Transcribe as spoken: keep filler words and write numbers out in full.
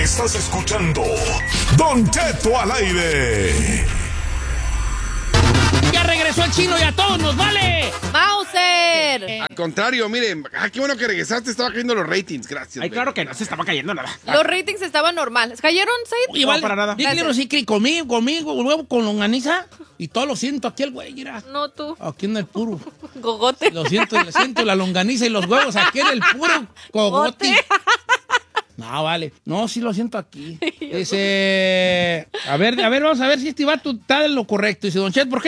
Estás escuchando Don Cheto al aire. Ya regresó el chino y a todos nos vale. ¡Mauser! Al contrario, miren, ah, qué bueno que regresaste, estaba cayendo los ratings, gracias. Ay, claro que no se estaba cayendo nada. Los ratings estaban normales. ¿Cayeron, Said? Igual, para nada. Yo quiero decir que conmigo, conmigo, huevo con longaniza y todo lo siento aquí el güey, mira. No, tú. Aquí en el puro. Gogote. Lo siento, lo siento, la longaniza y los huevos aquí en el puro cogote. No, vale. No, sí lo siento aquí. Dice, a ver, a ver, vamos a ver si este vato está en lo correcto. Dice, Don Chet, ¿por qué